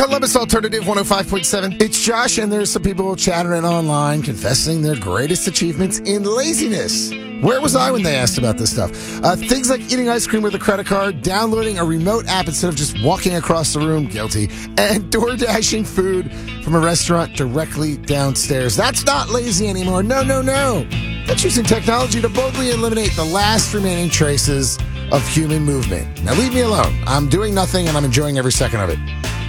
Columbus Alternative 105.7. It's Josh, and there's some people chattering online confessing their greatest achievements in laziness. Where was I when they asked about this stuff? Things like eating ice cream with a credit card, downloading a remote app instead of just walking across the room, guilty, and door dashing food from a restaurant directly downstairs. That's not lazy anymore. No. That's using technology to boldly eliminate the last remaining traces of human movement. Now leave me alone. I'm doing nothing and I'm enjoying every second of it.